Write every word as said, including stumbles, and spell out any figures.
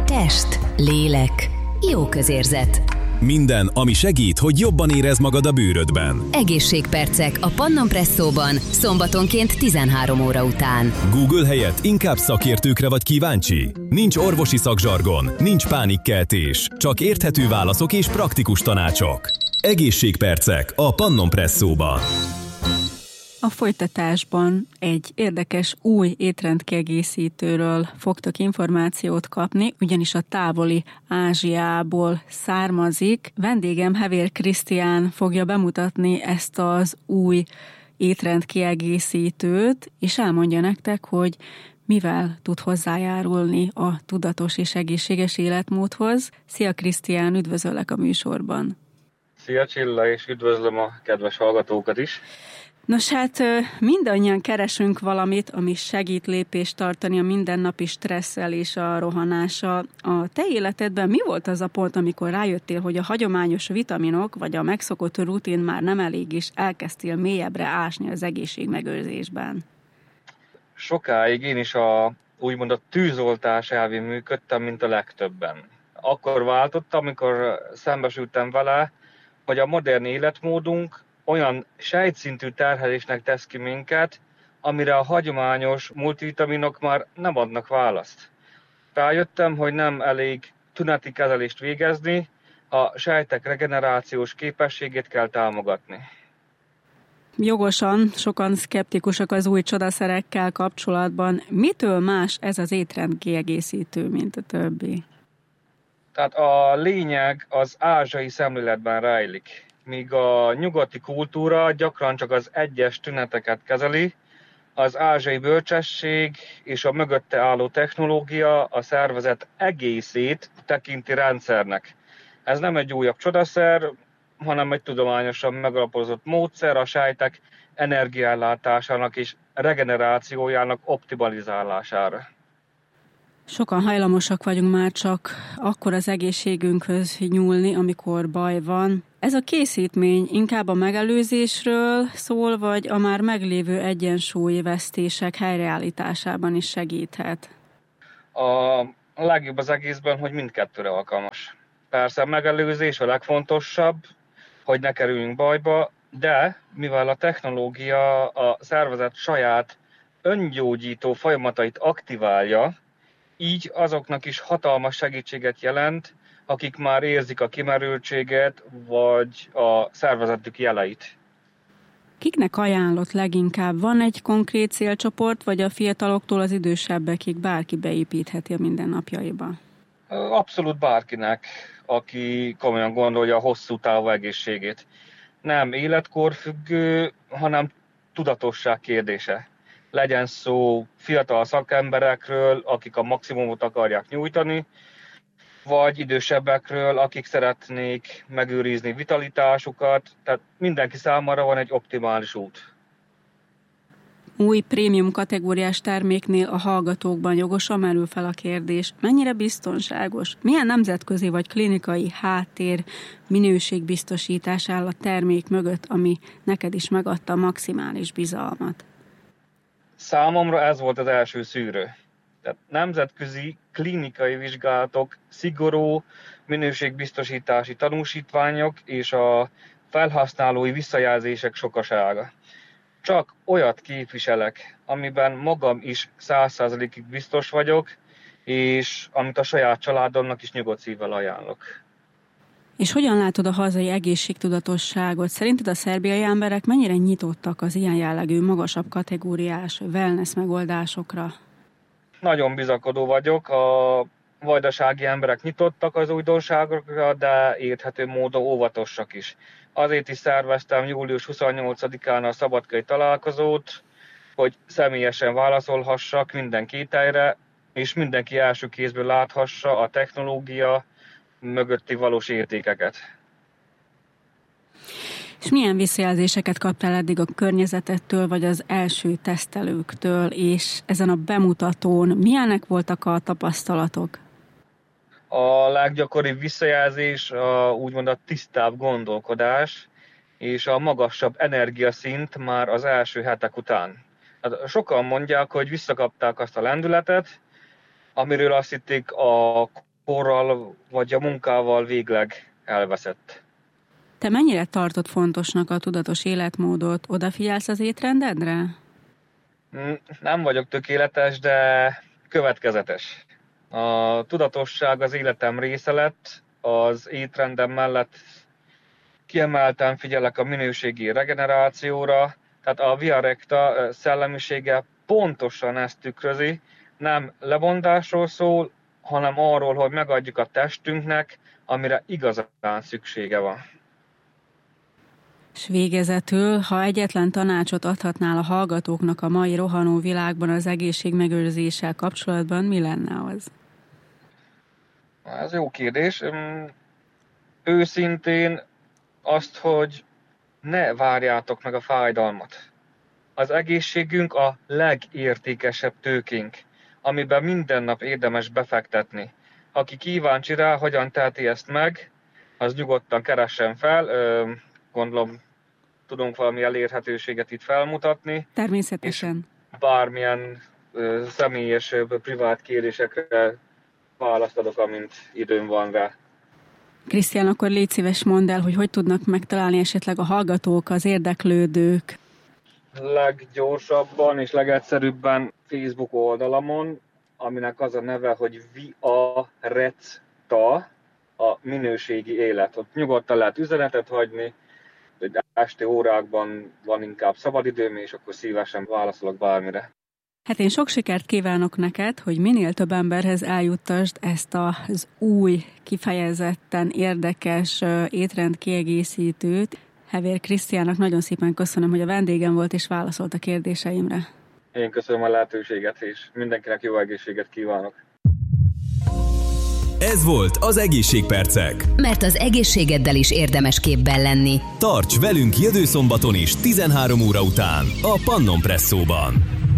Test, lélek, jó közérzet. Minden, ami segít, hogy jobban érezd magad a bőrödben. Egészségpercek a Pannon Presszóban, szombatonként tizenhárom óra után. Google helyett inkább szakértőkre vagy kíváncsi? Nincs orvosi szakzsargon, nincs pánikkeltés, csak érthető válaszok és praktikus tanácsok. Egészségpercek a Pannon Presszóban. A folytatásban egy érdekes új étrendkiegészítőről fogtok információt kapni, ugyanis a távoli Ázsiából származik. Vendégem Hevér Krisztián fogja bemutatni ezt az új étrendkiegészítőt, és elmondja nektek, hogy mivel tud hozzájárulni a tudatos és egészséges életmódhoz. Szia Krisztián, üdvözöllek a műsorban! Szia Csilla, és üdvözlöm a kedves hallgatókat is! Nos hát mindannyian keresünk valamit, ami segít lépést tartani a mindennapi stresszel és a rohanással. A te életedben mi volt az a pont, amikor rájöttél, hogy a hagyományos vitaminok vagy a megszokott rutin már nem elég, és elkezdtél mélyebbre ásni az egészségmegőrzésben? Sokáig én is a úgymond a tűzoltás elvén működtem, mint a legtöbben. Akkor váltottam, amikor szembesültem vele, hogy a modern életmódunk olyan sejtszintű terhelésnek tesz ki minket, amire a hagyományos multivitaminok már nem adnak választ. Rájöttem, hogy nem elég tüneti kezelést végezni, a sejtek regenerációs képességét kell támogatni. Jogosan, sokan szkeptikusak az új csodaszerekkel kapcsolatban. Mitől más ez az étrendkiegészítő, mint a többi? Tehát a lényeg az ázsiai szemléletben rejlik. Míg a nyugati kultúra gyakran csak az egyes tüneteket kezeli, az ázsiai bölcsesség és a mögötte álló technológia a szervezet egészét tekinti rendszernek. Ez nem egy újabb csodaszer, hanem egy tudományosan megalapozott módszer a sejtek energiaellátásának és regenerációjának optimalizálására. Sokan hajlamosak vagyunk már csak akkor az egészségünkhöz nyúlni, amikor baj van. Ez a készítmény inkább a megelőzésről szól, vagy a már meglévő egyensúlyvesztések helyreállításában is segíthet? A legjobb az egészben, hogy mindkettőre alkalmas. Persze a megelőzés a legfontosabb, hogy ne kerüljünk bajba, de mivel a technológia a szervezet saját öngyógyító folyamatait aktiválja, így azoknak is hatalmas segítséget jelent, akik már érzik a kimerültséget, vagy a szervezetük jeleit. Kiknek ajánlott leginkább? Van egy konkrét célcsoport, vagy a fiataloktól az idősebbekig bárki beépítheti a mindennapjaiba? Abszolút bárkinek, aki komolyan gondolja a hosszú távú egészségét. Nem életkor függő, hanem tudatosság kérdése. Legyen szó fiatal szakemberekről, akik a maximumot akarják nyújtani, vagy idősebbekről, akik szeretnék megőrizni vitalitásukat, tehát mindenki számára van egy optimális út. Új prémium kategóriás terméknél a hallgatókban jogosan merül fel a kérdés, mennyire biztonságos, milyen nemzetközi vagy klinikai háttér minőségbiztosítás áll a termék mögött, ami neked is megadta a maximális bizalmat. Számomra ez volt az első szűrő. Tehát nemzetközi klinikai vizsgálatok, szigorú minőségbiztosítási tanúsítványok és a felhasználói visszajelzések sokasága. Csak olyat képviselek, amiben magam is száz százalékig biztos vagyok, és amit a saját családomnak is nyugodt szívvel ajánlok. És hogyan látod a hazai egészségtudatosságot? Szerinted a szerbiai emberek mennyire nyitottak az ilyen jellegű, magasabb kategóriás wellness megoldásokra? Nagyon bizakodó vagyok. A vajdasági emberek nyitottak az újdonságokra, de érthető módon óvatosak is. Azért is szerveztem július huszonnyolcadikán a szabadkai találkozót, hogy személyesen válaszolhassak minden kételyre, és mindenki első kézből láthassa a technológia mögötti valós értékeket. És milyen visszajelzéseket kaptál eddig a környezetettől, vagy az első tesztelőktől, és ezen a bemutatón milyenek voltak a tapasztalatok? A leggyakoribb visszajelzés a úgymond a tisztább gondolkodás, és a magasabb energiaszint már az első hetek után. Hát sokan mondják, hogy visszakapták azt a lendületet, amiről azt hitték a korral vagy a munkával végleg elveszett. Te mennyire tartod fontosnak a tudatos életmódot? Odafigyelsz az étrendedre? Nem vagyok tökéletes, de következetes. A tudatosság az életem része lett, az étrendem mellett kiemelten figyelek a minőségi regenerációra, tehát a Via Recta szellemisége pontosan ezt tükrözi, nem lebondásról szól, hanem arról, hogy megadjuk a testünknek, amire igazán szüksége van. És végezetül, ha egyetlen tanácsot adhatnál a hallgatóknak a mai rohanó világban az egészségmegőrzéssel kapcsolatban, mi lenne az? Ez jó kérdés. Őszintén azt, hogy ne várjátok meg a fájdalmat. Az egészségünk a legértékesebb tőkénk, amiben minden nap érdemes befektetni. Aki kíváncsi rá, hogyan teheti ezt meg, az nyugodtan keressen fel. Gondolom, tudunk valami elérhetőséget itt felmutatni. Természetesen. Bármilyen ö, személyes, ö, privát kérésekre választ adok, amint időm van rá. Krisztián, akkor légy szíves, mondd el, hogy hogy tudnak megtalálni esetleg a hallgatók, az érdeklődők. Leggyorsabban és legegyszerűbben Facebook oldalamon, aminek az a neve, hogy Via Recta, a minőségi élet. Ott nyugodtan lehet üzenetet hagyni, hogy este órákban van inkább szabadidőm, és akkor szívesen válaszolok bármire. Hát én sok sikert kívánok neked, hogy minél több emberhez eljuttasd ezt az új, kifejezetten érdekes étrendkiegészítőt. Hevér Krisztiánnak nagyon szépen köszönöm, hogy a vendégem volt és válaszolt a kérdéseimre. Én köszönöm a lehetőséget, és mindenkinek jó egészséget kívánok. Ez volt az Egészségpercek. Mert az egészségeddel is érdemes képben lenni. Tarts velünk jövő szombaton is tizenhárom óra után a Pannon Presszóban.